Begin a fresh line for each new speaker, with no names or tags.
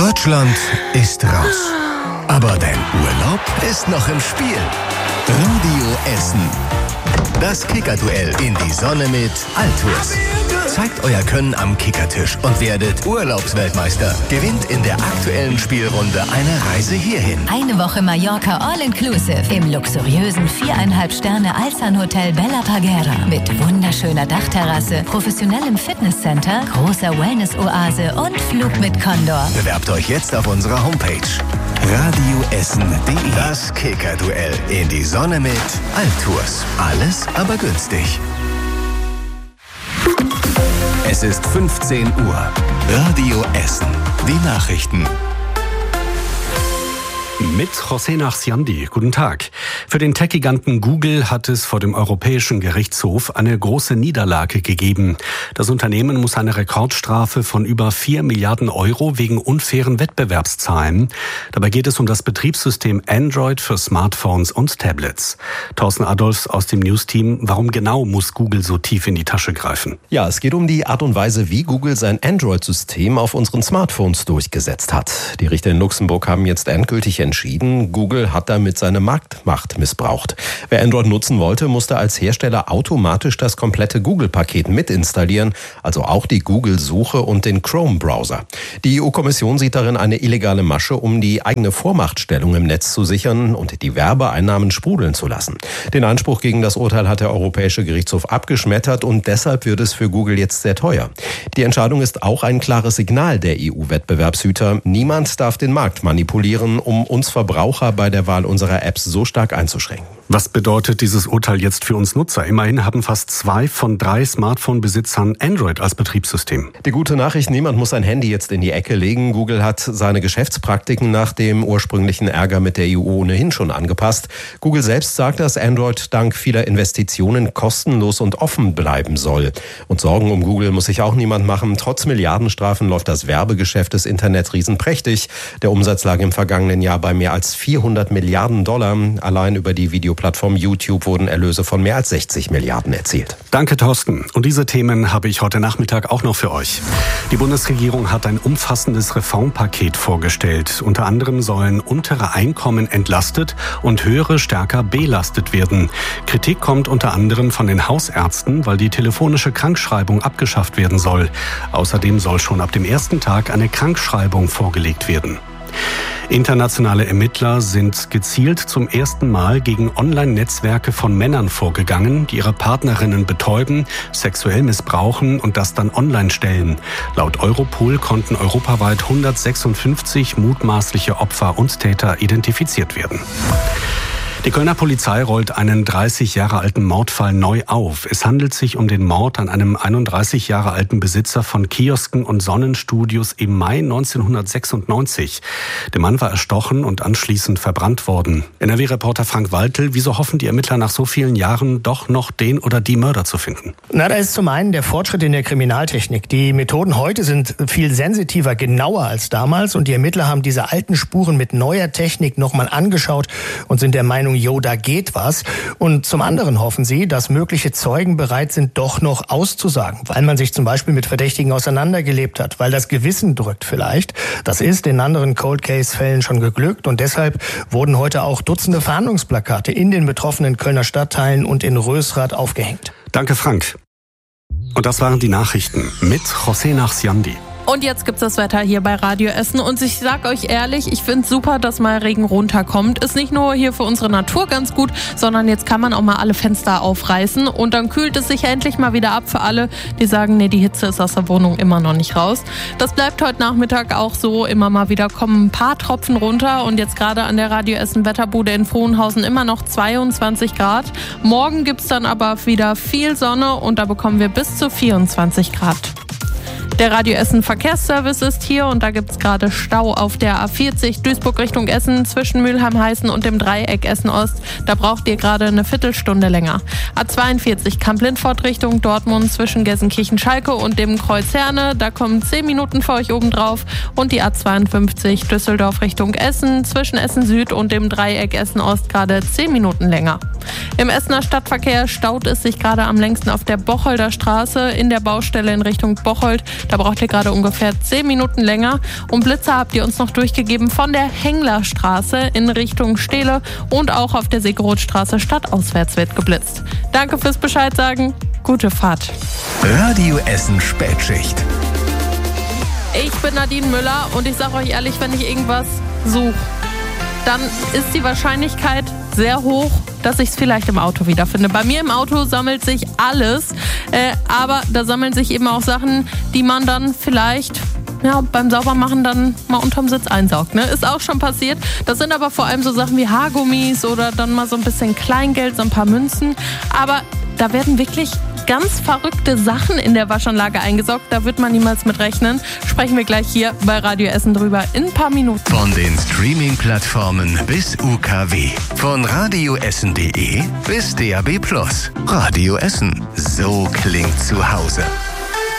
Deutschland ist raus. Aber dein Urlaub ist noch im Spiel. Radio Essen. Das Kickerduell in die Sonne mit Altours. Zeigt euer Können am Kickertisch und werdet Urlaubsweltmeister. Gewinnt in der aktuellen Spielrunde eine Reise hierhin.
Eine Woche Mallorca All-Inclusive im luxuriösen 4,5 Sterne Alsan Hotel Bella Parguera mit wunderschöner Dachterrasse, professionellem Fitnesscenter, großer Wellness-Oase und Flug mit Condor.
Bewerbt euch jetzt auf unserer Homepage radioessen.de. Das Kickerduell in die Sonne mit Altours. Alles aber günstig. Es ist 15 Uhr. Radio Essen. Die Nachrichten.
Mit José Nachsiandi. Guten Tag. Für den Tech-Giganten Google hat es vor dem Europäischen Gerichtshof eine große Niederlage gegeben. Das Unternehmen muss eine Rekordstrafe von über 4 Milliarden Euro wegen unfairen Wettbewerbs zahlen. Dabei geht es um das Betriebssystem Android für Smartphones und Tablets. Thorsten Adolfs aus dem News-Team. Warum genau muss Google so tief in die Tasche greifen?
Ja, es geht um die Art und Weise, wie Google sein Android-System auf unseren Smartphones durchgesetzt hat. Die Richter in Luxemburg haben jetzt endgültig entschieden, Google hat damit seine Marktmacht missbraucht. Wer Android nutzen wollte, musste als Hersteller automatisch das komplette Google-Paket mitinstallieren, also auch die Google-Suche und den Chrome-Browser. Die EU-Kommission sieht darin eine illegale Masche, um die eigene Vormachtstellung im Netz zu sichern und die Werbeeinnahmen sprudeln zu lassen. Den Einspruch gegen das Urteil hat der Europäische Gerichtshof abgeschmettert und deshalb wird es für Google jetzt sehr teuer. Die Entscheidung ist auch ein klares Signal der EU-Wettbewerbshüter. Niemand darf den Markt manipulieren, um uns Verbraucher bei der Wahl unserer Apps so stark einzuschränken.
Was bedeutet dieses Urteil jetzt für uns Nutzer? Immerhin haben fast 2 von 3 Smartphone-Besitzern Android als Betriebssystem.
Die gute Nachricht, niemand muss sein Handy jetzt in die Ecke legen. Google hat seine Geschäftspraktiken nach dem ursprünglichen Ärger mit der EU ohnehin schon angepasst. Google selbst sagt, dass Android dank vieler Investitionen kostenlos und offen bleiben soll. Und Sorgen um Google muss sich auch niemand machen. Trotz Milliardenstrafen läuft das Werbegeschäft des Internetriesen prächtig. Der Umsatz lag im vergangenen Jahr bei mehr als 400 Milliarden Dollar. Allein über die Videoplattform YouTube wurden Erlöse von mehr als 60 Milliarden erzielt.
Danke, Thorsten. Und diese Themen habe ich heute Nachmittag auch noch für euch. Die Bundesregierung hat ein umfassendes Reformpaket vorgestellt. Unter anderem sollen untere Einkommen entlastet und höhere stärker belastet werden. Kritik kommt unter anderem von den Hausärzten, weil die telefonische Krankschreibung abgeschafft werden soll. Außerdem soll schon ab dem ersten Tag eine Krankschreibung vorgelegt werden. Internationale Ermittler sind gezielt zum ersten Mal gegen Online-Netzwerke von Männern vorgegangen, die ihre Partnerinnen betäuben, sexuell missbrauchen und das dann online stellen. Laut Europol konnten europaweit 156 mutmaßliche Opfer und Täter identifiziert werden. Die Kölner Polizei rollt einen 30 Jahre alten Mordfall neu auf. Es handelt sich um den Mord an einem 31 Jahre alten Besitzer von Kiosken und Sonnenstudios im Mai 1996. Der Mann war erstochen und anschließend verbrannt worden. NRW-Reporter Frank Waltel, wieso hoffen die Ermittler nach so vielen Jahren doch noch den oder die Mörder zu finden?
Da ist zum einen der Fortschritt in der Kriminaltechnik. Die Methoden heute sind viel sensitiver, genauer als damals und die Ermittler haben diese alten Spuren mit neuer Technik nochmal angeschaut und sind der Meinung, da geht was. Und zum anderen hoffen sie, dass mögliche Zeugen bereit sind, doch noch auszusagen, weil man sich zum Beispiel mit Verdächtigen auseinandergelebt hat, weil das Gewissen drückt vielleicht. Das ist in anderen Cold-Case-Fällen schon geglückt und deshalb wurden heute auch Dutzende Fahndungsplakate in den betroffenen Kölner Stadtteilen und in Rösrath aufgehängt.
Danke, Frank. Und das waren die Nachrichten mit José Nachsiandi.
Und jetzt gibt's das Wetter hier bei Radio Essen und ich sag euch ehrlich, ich find's super, dass mal Regen runterkommt. Ist nicht nur hier für unsere Natur ganz gut, sondern jetzt kann man auch mal alle Fenster aufreißen und dann kühlt es sich endlich mal wieder ab für alle, die sagen, nee, die Hitze ist aus der Wohnung immer noch nicht raus. Das bleibt heute Nachmittag auch so, immer mal wieder kommen ein paar Tropfen runter und jetzt gerade an der Radio Essen Wetterbude in Frohnhausen immer noch 22 Grad. Morgen gibt's dann aber wieder viel Sonne und da bekommen wir bis zu 24 Grad. Der Radio Essen Verkehrsservice ist hier und da gibt's gerade Stau auf der A40 Duisburg Richtung Essen zwischen Mülheim-Heißen und dem Dreieck Essen-Ost. Da braucht ihr gerade eine Viertelstunde länger. A42 Kamp-Lindfort Richtung Dortmund zwischen Gelsenkirchen-Schalke und dem Kreuz Herne. Da kommen 10 Minuten für euch obendrauf. Und die A52 Düsseldorf Richtung Essen zwischen Essen Süd und dem Dreieck Essen-Ost gerade 10 Minuten länger. Im Essener Stadtverkehr staut es sich gerade am längsten auf der Bocholder Straße in der Baustelle in Richtung Bocholt. Da braucht ihr gerade ungefähr 10 Minuten länger. Und Blitzer habt ihr uns noch durchgegeben von der Henglerstraße in Richtung Steele und auch auf der Segerothstraße stadtauswärts wird geblitzt. Danke fürs Bescheid sagen. Gute Fahrt.
Radio Essen Spätschicht.
Ich bin Nadine Müller und ich sage euch ehrlich, wenn ich irgendwas suche, dann ist die Wahrscheinlichkeit sehr hoch, dass ich es vielleicht im Auto wiederfinde. Bei mir im Auto sammelt sich alles, aber da sammeln sich eben auch Sachen, die man dann vielleicht beim Saubermachen dann mal unterm Sitz einsaugt. Ne? Ist auch schon passiert. Das sind aber vor allem so Sachen wie Haargummis oder dann mal so ein bisschen Kleingeld, so ein paar Münzen. Aber da werden wirklich ganz verrückte Sachen in der Waschanlage eingesaugt. Da wird man niemals mit rechnen. Sprechen wir gleich hier bei Radio Essen drüber in ein paar Minuten.
Von den Streaming-Plattformen bis UKW. Von radioessen.de bis DAB+. Radio Essen. So klingt zu Hause.